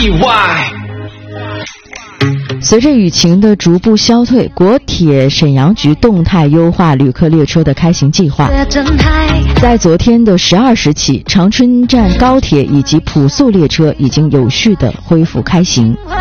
随着雨情的逐步消退，国铁沈阳局动态优化旅客列车的开行计划。在昨天的12时起，长春站高铁以及普速列车已经有序地恢复开行。